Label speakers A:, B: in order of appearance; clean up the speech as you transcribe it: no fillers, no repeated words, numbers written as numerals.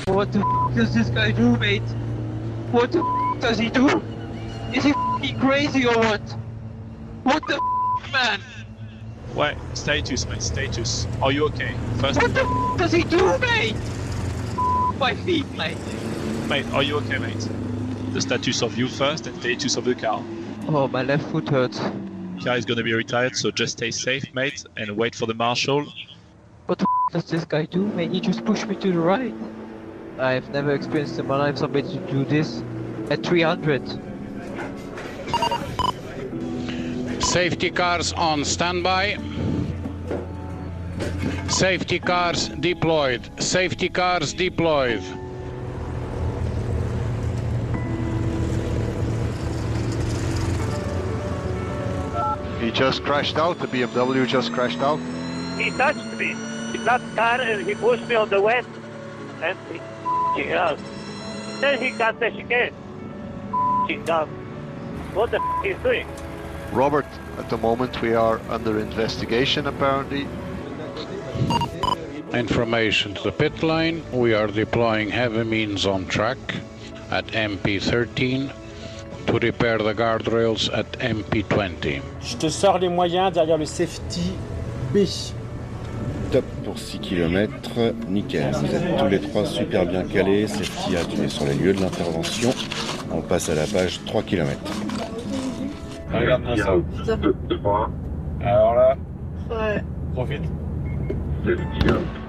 A: What the f does this guy do, mate? What the f does he do? Is he f***ing crazy or what? What the f, man?
B: Wait, status, mate, status. Are you okay? First,
A: What the f does he do, mate? My feet, mate.
B: mate, are you okay, mate? The status of you first and status of the car.
A: Oh, my left foot hurts.
B: Car is gonna be retired, so just stay safe, mate, and wait for the marshal.
A: What the f does this guy do, mate? He just pushed me to the right. I've never experienced in my life somebody to do this at 300.
C: Safety cars on standby. Safety cars deployed. Safety cars deployed.
D: He just crashed out, the BMW just crashed out.
E: He touched me. That car and he pushed me on the west and he f***ing out. Then he got the chicane. F***ing down. What the f*** he's doing?
D: Robert, at the moment we are under investigation apparently.
C: Information to the pit lane. We are deploying heavy means on track at MP13 to repair the guardrails at MP20.
F: Je te sors les moyens derrière le safety B.
G: Top pour 6 km, nickel. Vous êtes tous les trois super bien calés. Safety activé sur les lieux de l'intervention. On passe à la page 3 km.
H: Regarde-moi ça. Alors là,
I: Ouais.
H: profite.